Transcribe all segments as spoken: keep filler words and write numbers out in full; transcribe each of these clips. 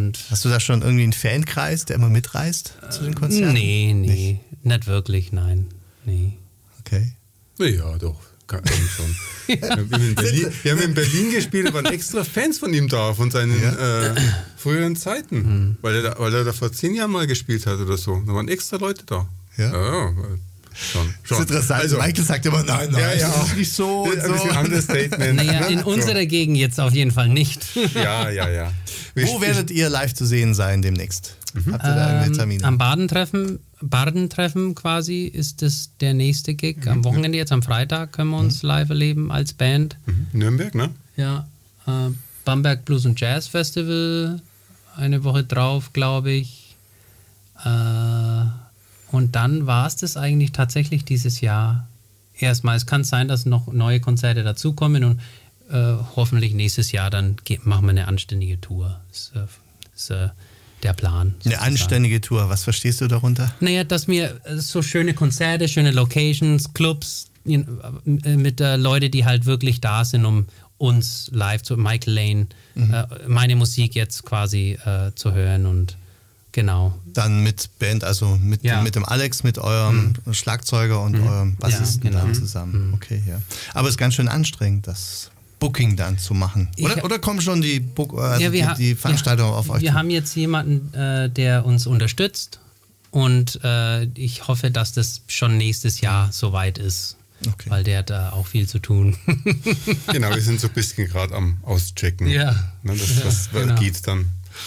Und hast du da schon irgendwie einen Fankreis, der immer mitreist äh, zu den Konzerten? Nee, nee, nicht, nicht wirklich, nein. Nee. Okay. Ja, doch. Kann schon. Wir haben, in Berlin, wir haben in Berlin gespielt, da waren extra Fans von ihm da, von seinen ja. äh, früheren Zeiten. Mhm. Weil, er da, weil er da vor zehn Jahren mal gespielt hat oder so. Da waren extra Leute da. Ja. ja schon, schon. Das ist interessant. Also, Michael sagt immer, nein, nein, ja, ja. das ist nicht so. Und ein bisschen so. Understatement. Naja, in so. unserer Gegend jetzt auf jeden Fall nicht. Ja, ja, ja. Wo werdet ihr live zu sehen sein demnächst? Mhm. Habt ihr da irgendwelche Termine? Ähm, am Badentreffen, Badentreffen quasi ist das der nächste Gig. Mhm. Am Wochenende, jetzt am Freitag, können wir uns mhm. live erleben als Band. Mhm. Nürnberg, ne? Ja. Äh, Bamberg Blues und Jazz Festival, eine Woche drauf, glaube ich. Äh, und dann war es das eigentlich tatsächlich dieses Jahr erstmal. Es kann sein, dass noch neue Konzerte dazukommen und äh, hoffentlich nächstes Jahr dann geht, machen wir eine anständige Tour. Das äh, ist äh, der Plan. Sozusagen. Eine anständige Tour, was verstehst du darunter? Naja, dass wir so schöne Konzerte, schöne Locations, Clubs mit äh, Leuten, die halt wirklich da sind, um uns live zu, Michael Lane, mhm. äh, meine Musik jetzt quasi äh, zu hören und genau. Dann mit Band, also mit, ja. mit dem Alex, mit eurem mhm. Schlagzeuger und mhm. eurem Bassisten ja, genau. dann zusammen. Mhm. Okay, ja. Aber es ist ganz schön anstrengend, das Booking dann zu machen. Oder, ich, oder kommen schon die, Book, also ja, die, ha- die Veranstaltungen ja, auf euch? Wir zu? haben jetzt jemanden, äh, der uns unterstützt und äh, ich hoffe, dass das schon nächstes Jahr soweit ist. Okay. Weil der hat da auch viel zu tun. Genau, wir sind so ein bisschen gerade am Auschecken. Ja. Ne, dass das ja, genau. geht dann.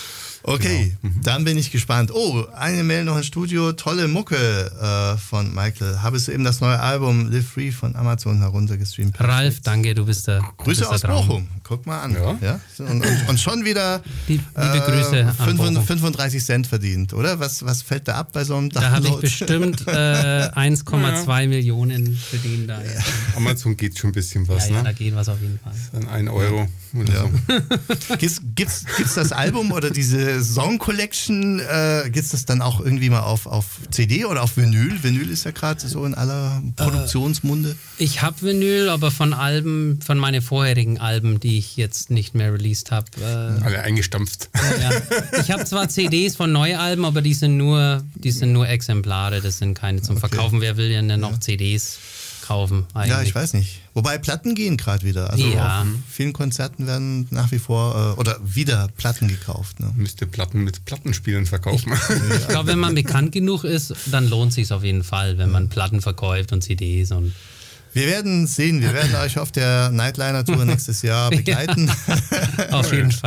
Okay, genau. mhm. dann bin ich gespannt. Oh, eine Mail noch ins Studio. Tolle Mucke äh, von Michael. Habe du eben das neue Album Live Free von Amazon heruntergestreamt? Ralf, danke, du bist der Grüße bist aus der Bochum. Guck mal an. Ja. Ja? Und, und, und schon wieder Die, liebe Grüße äh, an Bochum. fünfunddreißig Cent verdient, oder? Was, was fällt da ab bei so einem Download? Da habe ich bestimmt äh, eins Komma zwei ja. Millionen verdient. Da, ja. Amazon geht schon ein bisschen was, ja, ja, ne? da geht was auf jeden Fall. Dann ein Euro oder ja. so. Gibt's, gibt's, gibt's das Album oder diese Song Collection, äh, gibt's das dann auch irgendwie mal auf, auf C D oder auf Vinyl? Vinyl ist ja gerade so in aller Produktionsmunde. Äh, ich habe Vinyl, aber von Alben, von meinen vorherigen Alben, die ich jetzt nicht mehr released habe. Äh, Alle eingestampft. Ja. Ich habe zwar C Ds von Neualben, aber die sind nur, die sind nur Exemplare, das sind keine zum okay. Verkaufen. Wer will denn noch ja. C Ds kaufen eigentlich? Ja, ich weiß nicht. Wobei Platten gehen gerade wieder. Also ja. auf vielen Konzerten werden nach wie vor äh, oder wieder Platten gekauft. Ne? Müsste Platten mit Plattenspielen verkaufen. Ich, ich glaube, wenn man bekannt genug ist, dann lohnt es sich auf jeden Fall, wenn man Platten verkauft und C Ds und wir werden sehen, wir werden euch auf der Nightliner-Tour nächstes Jahr begleiten. Ja, auf jeden Fall.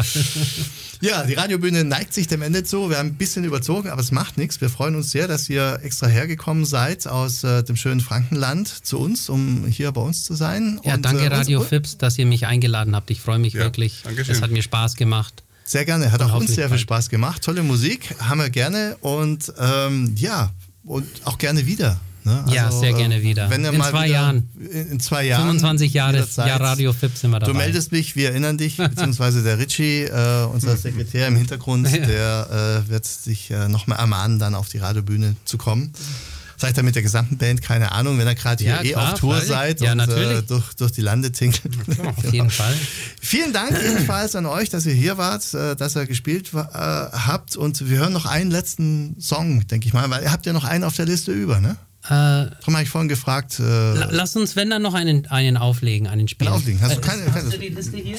Ja, die Radiobühne neigt sich dem Ende zu. Wir haben ein bisschen überzogen, aber es macht nichts. Wir freuen uns sehr, dass ihr extra hergekommen seid aus äh, dem schönen Frankenland zu uns, um hier bei uns zu sein. Ja, und, danke äh, Radio uns, Fips, dass ihr mich eingeladen habt. Ich freue mich ja, wirklich. Dankeschön. Es hat mir Spaß gemacht. Sehr gerne, hat und auch uns sehr viel Spaß gemacht. Tolle Musik, haben wir gerne und ähm, ja, und auch gerne wieder. Ne? Also, ja, sehr gerne wieder. Wenn in mal zwei wieder, Jahren. In zwei Jahren. fünfundzwanzig Jahre Jahr Radio Fips sind wir dabei. Du meldest mich, wir erinnern dich, beziehungsweise der Richie, äh, unser Sekretär im Hintergrund, ja. der äh, wird sich äh, noch mal ermahnen, dann auf die Radiobühne zu kommen. Vielleicht dann mit der gesamten Band, keine Ahnung, wenn ihr gerade hier ja, eh klar, auf Tour freilich. seid ja, und natürlich. Äh, durch, durch die Lande tingelt. Ja, auf jeden Fall. Vielen Dank jedenfalls an euch, dass ihr hier wart, äh, dass ihr gespielt äh, habt und wir hören noch einen letzten Song, denke ich mal, weil ihr habt ja noch einen auf der Liste über, ne? Äh, Darum habe ich vorhin gefragt. Äh, lass uns, wenn dann noch einen, einen auflegen, einen spielen. Auflegen. Hast du, keine, äh, hast du die Liste hier?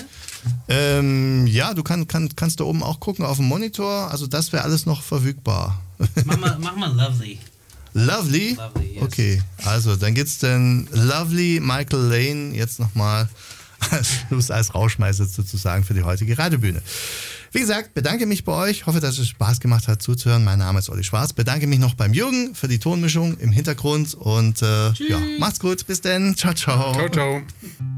Ähm, ja, du kann, kann, kannst da oben auch gucken auf dem Monitor. Also das wäre alles noch verfügbar. Mach mal, mach mal Lovely. Lovely? Lovely, yes. Okay, also dann gibt's den Lovely Michael Lane jetzt nochmal als Schluss, als Rauschmeißer sozusagen für die heutige Radiobühne. Wie gesagt, bedanke mich bei euch, hoffe, dass es Spaß gemacht hat zuzuhören. Mein Name ist Olli Schwarz. Bedanke mich noch beim Jürgen für die Tonmischung im Hintergrund und äh, ja, macht's gut, bis dann. Ciao, ciao. Ciao, ciao.